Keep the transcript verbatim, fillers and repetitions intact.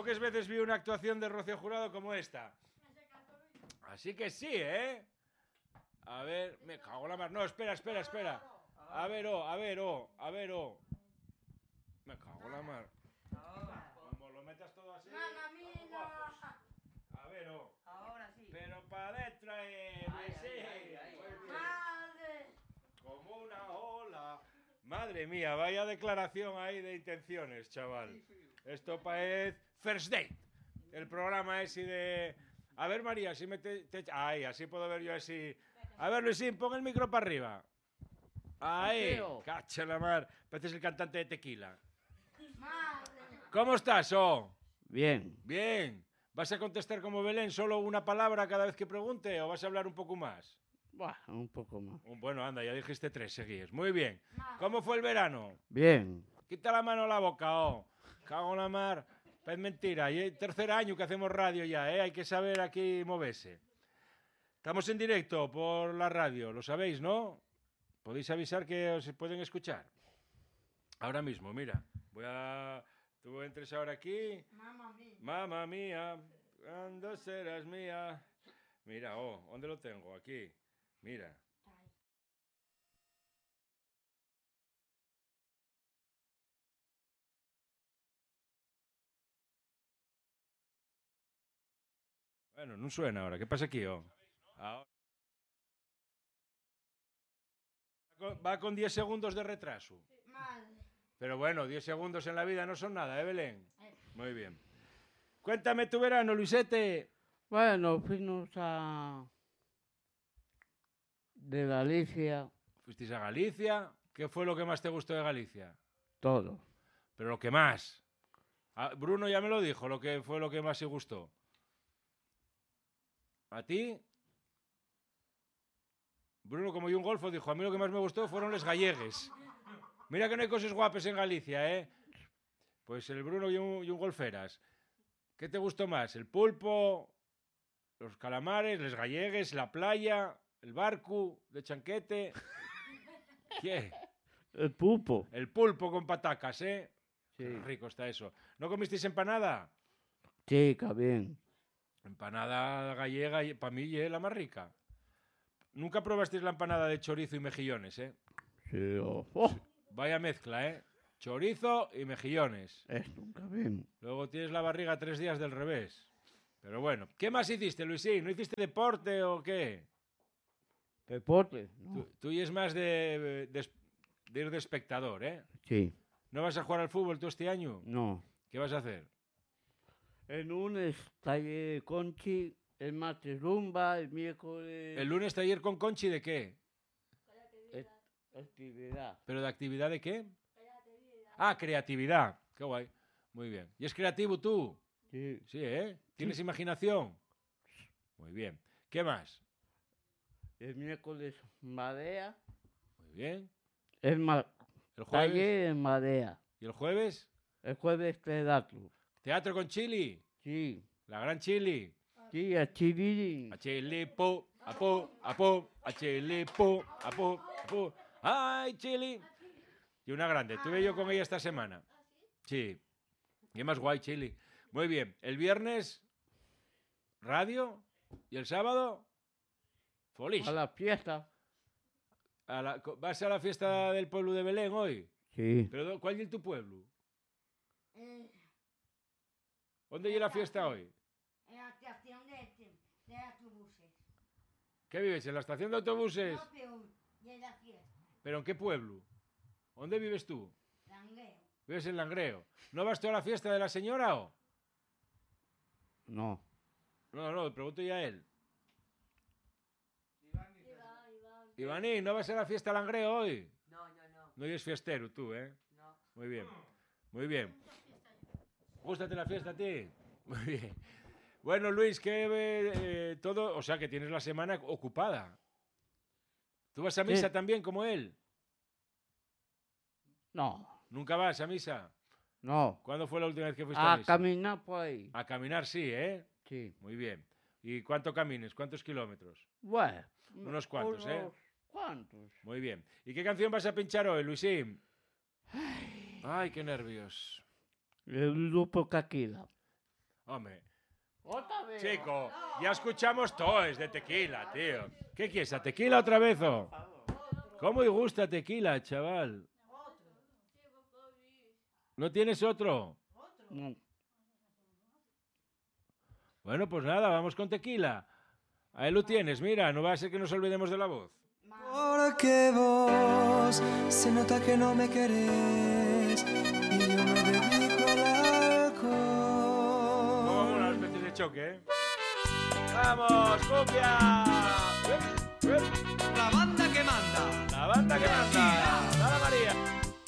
pocas veces vi una actuación de Rocío Jurado como esta. Así que sí, ¿eh? A ver, me cago en la mar. No, espera, espera, espera. A ver, oh, a ver, oh, a ver, oh. Me cago en la mar. Como lo metas todo así. Mamma mía. A ver, oh. Ahora sí. Pero para adentro, eh, Luis, sí. Madre. Como una ola. Madre mía, vaya declaración ahí de intenciones, chaval. Esto parece First Date. El programa ese de... A ver, María, si me te... te... Ahí, así puedo ver yo así... A ver, Luisín, pon el micro para arriba. Ahí, cacha la mar. Pareces el cantante de Tequila. Madre. ¿Cómo estás, oh? Bien. Bien. ¿Vas a contestar como Belén solo una palabra cada vez que pregunte o vas a hablar un poco más? Buah, un poco más. Bueno, anda, ya dijiste tres seguidos. Muy bien. ¿Cómo fue el verano? Bien. Quita la mano a la boca, oh. Cago en la mar. Es mentira. Y es tercer año que hacemos radio ya, ¿eh? Hay que saber aquí moverse. Estamos en directo por la radio, lo sabéis, ¿no? Podéis avisar que os pueden escuchar. Ahora mismo, mira. Voy a... Tú entres ahora aquí. Mamma mía. Mamma mía, ¿cuándo serás mía? Mira, oh, ¿dónde lo tengo? Aquí. Mira. Bueno, no suena ahora. ¿Qué pasa aquí, oh? Ahora. Va con diez segundos de retraso. Madre. Pero bueno, diez segundos en la vida no son nada, ¿eh, Belén? Muy bien. Cuéntame tu verano, Luisete. Bueno, fuimos a... de Galicia, Fuisteis a Galicia. ¿Qué fue lo que más te gustó de Galicia? todo. Pero lo que más. Ah, Bruno ya me lo dijo, lo que fue lo que más se gustó. ¿A ti? Bruno, como yo un golfo, dijo, a mí lo que más me gustó fueron los gallegues. Mira que no hay cosas guapas en Galicia, ¿eh? Pues el Bruno y un, y un golferas. ¿Qué te gustó más? ¿El pulpo, los calamares, los gallegues, la playa, el barco de chanquete? ¿Qué? El pulpo. El pulpo con patacas, ¿eh? Sí. Qué rico está eso. ¿No comisteis empanada? Sí, está bien. Empanada gallega, para mí, es la más rica. Nunca probasteis la empanada de chorizo y mejillones, ¿eh? Sí, oh, oh. Vaya mezcla, ¿eh? Chorizo y mejillones. Es nunca bien. Luego tienes la barriga tres días del revés. Pero bueno, ¿qué más hiciste, Luisín? ¿No hiciste deporte o qué? ¿Deporte? No. Tú, tú y es más de, de, de ir de espectador, ¿eh? Sí. ¿No vas a jugar al fútbol tú este año? No. ¿Qué vas a hacer? El lunes taller Conchi, el martes rumba, el miércoles... ¿El lunes taller con Conchi de qué? et- actividad. ¿Pero de actividad de qué? Ah, creatividad. Qué guay. Muy bien. ¿Y es creativo tú? Sí. Sí, ¿eh? ¿Tienes imaginación? Muy bien. ¿Qué más? El miércoles madea. Muy bien. El ma- ¿El jueves? taller en madea. ¿Y el jueves? El jueves teatro. ¿Teatro con Chili? Sí. La gran Chili. Sí, a Chilín. A Chili, po, a po, a po, a Chili, po, a po, a po. ¡Ay, Chili! Y una grande. Estuve yo con ella esta semana. Sí. Y es más guay, Chili. Muy bien. El viernes, radio. ¿Y el sábado? Folish. A la fiesta. A la- ¿Vas a la fiesta del pueblo de Belén hoy? Sí. ¿Pero cuál es tu pueblo? Eh, ¿Dónde es la fiesta hoy? en la estación de, de autobuses. ¿Qué vives? ¿En la estación de autobuses? No, peor. Y en la fiesta. ¿Pero en qué pueblo? ¿Dónde vives tú? Langueo. ¿Vives en Langreo? ¿No vas tú a la fiesta de la señora o...? No. No, no, pregunto ya a él. Ivaní, ¿no vas a la fiesta de Langreo hoy? No, no, no. No eres fiestero tú, ¿eh? No. Muy bien. Muy bien. ¿Gústate la fiesta a ti? Muy bien. Bueno, Luis, que eh, todo... O sea, que tienes la semana ocupada. ¿Tú vas a misa Sí. también como él? No. ¿Nunca vas a misa? No. ¿Cuándo fue la última vez que fuiste a A misa? caminar por ahí. A caminar, sí, ¿eh? Sí. Muy bien. ¿Y cuánto camines? ¿Cuántos kilómetros? Bueno. Unos cuantos, ¿eh? unos ¿Cuántos? Muy bien. ¿Y qué canción vas a pinchar hoy, Luisín? Ay, qué nervios. El grupo Caquila. Hombre, Otra vez. chico, ya escuchamos toes de tequila, tío. ¿Qué quieres, a tequila otra vez o? ¿Cómo y gusta tequila, chaval? ¿No tienes otro? No. Bueno, pues nada, vamos con tequila. Ahí lo tienes, mira, no va a ser que nos olvidemos de la voz. Porque vos se nota que no me querés y yo me dedico al alcohol. ¿Cómo mola los metes de choque, eh? ¡Vamos, cumbia! ¡Uep, uep! La banda que manda. La banda que manda. ¡Dale, María!